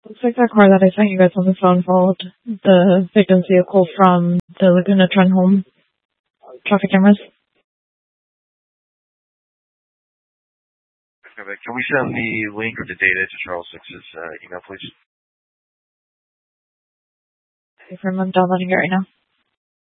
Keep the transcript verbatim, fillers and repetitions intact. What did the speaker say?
Looks like that car that I sent you guys on the phone followed the victim's vehicle from the Laguna Trend home traffic cameras. Okay, can we send the link or the data to Charles Six's uh, email, please? Okay, I'm downloading it right now.